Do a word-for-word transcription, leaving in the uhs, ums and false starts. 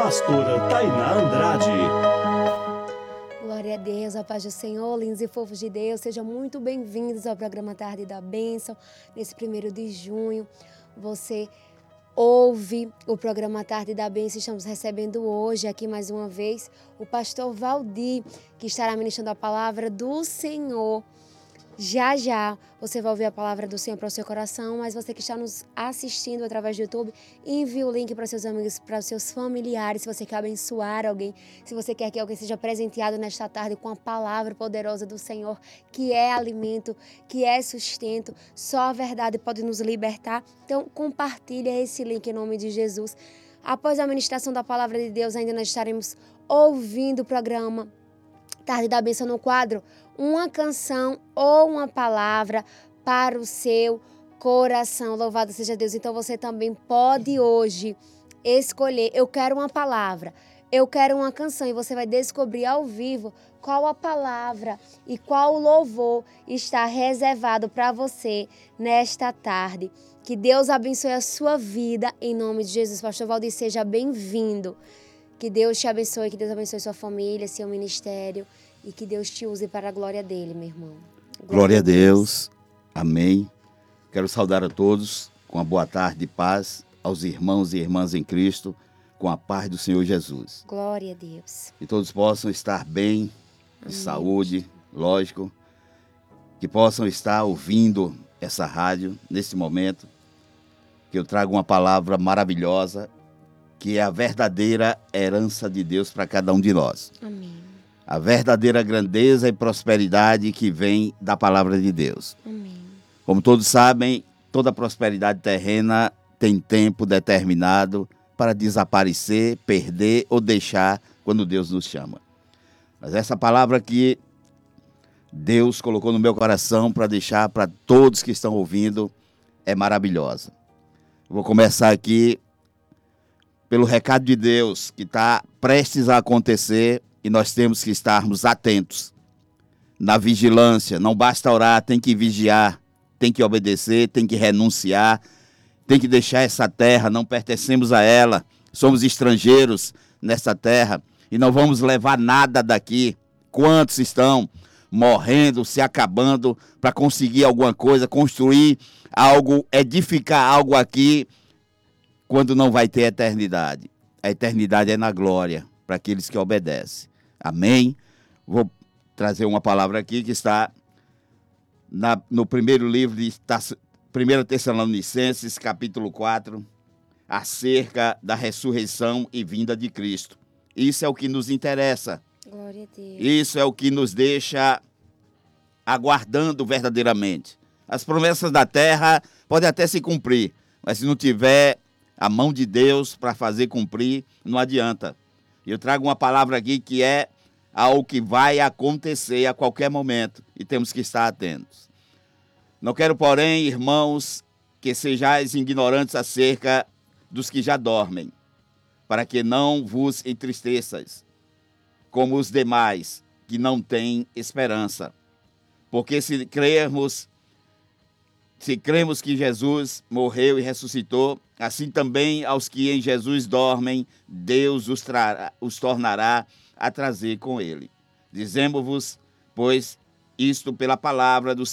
Pastora Tainá Andrade. Glória a Deus, a paz do Senhor, lindos e fofos de Deus, sejam muito bem-vindos ao programa Tarde da Bênção. Nesse primeiro de junho, você ouve o programa Tarde da Bênção. Estamos recebendo hoje, aqui mais uma vez, o pastor Valdir, que estará ministrando a palavra do Senhor. Já, já, você vai ouvir a palavra do Senhor para o seu coração, mas você que está nos assistindo através do YouTube, envie o link para os seus amigos, para os seus familiares, se você quer abençoar alguém, se você quer que alguém seja presenteado nesta tarde com a palavra poderosa do Senhor, que é alimento, que é sustento, só a verdade pode nos libertar. Então, compartilha esse link em nome de Jesus. Após a ministração da palavra de Deus, ainda nós estaremos ouvindo o programa Tarde da Bênção no quadro Uma Canção ou Uma Palavra para o Seu Coração. Louvado seja Deus. Então você também pode hoje escolher, eu quero uma palavra, eu quero uma canção, e você vai descobrir ao vivo qual a palavra e qual louvor está reservado para você nesta tarde. Que Deus abençoe a sua vida em nome de Jesus. Pastor Valdir, seja bem-vindo. Que Deus te abençoe, que Deus abençoe sua família, seu ministério, e que Deus te use para a glória dele, meu irmão. Glória, glória a Deus. Deus. Amém. Quero saudar a todos com uma boa tarde de paz, aos irmãos e irmãs em Cristo, com a paz do Senhor Jesus. Glória a Deus. Que todos possam estar bem, de Amém. Saúde, lógico, que possam estar ouvindo essa rádio nesse momento, que eu trago uma palavra maravilhosa, que é a verdadeira herança de Deus para cada um de nós. Amém. A verdadeira grandeza e prosperidade que vem da palavra de Deus. Amém. Como todos sabem, toda prosperidade terrena tem tempo determinado para desaparecer, perder ou deixar quando Deus nos chama. Mas essa palavra que Deus colocou no meu coração para deixar para todos que estão ouvindo é maravilhosa. Vou começar aqui pelo recado de Deus que está prestes a acontecer, e nós temos que estarmos atentos na vigilância. Não basta orar, tem que vigiar, tem que obedecer, tem que renunciar, tem que deixar essa terra, não pertencemos a ela, somos estrangeiros nessa terra e não vamos levar nada daqui. Quantos estão morrendo, se acabando para conseguir alguma coisa, construir algo, edificar algo aqui, quando não vai ter eternidade? A eternidade é na glória, para aqueles que obedecem. Amém? Vou trazer uma palavra aqui que está na, no primeiro livro de primeira Tessalonicenses, capítulo quatro, acerca da ressurreição e vinda de Cristo. Isso é o que nos interessa. Glória a Deus. Isso é o que nos deixa aguardando verdadeiramente. As promessas da terra podem até se cumprir, mas se não tiver a mão de Deus para fazer cumprir, não adianta. Eu trago uma palavra aqui que é algo que vai acontecer a qualquer momento e temos que estar atentos. Não quero, porém, irmãos, que sejais ignorantes acerca dos que já dormem, para que não vos entristeçais, como os demais que não têm esperança. Porque se crermos, se cremos que Jesus morreu e ressuscitou, assim também aos que em Jesus dormem, Deus os, trará, os tornará a trazer com ele. Dizemos-vos, pois, isto pela palavra do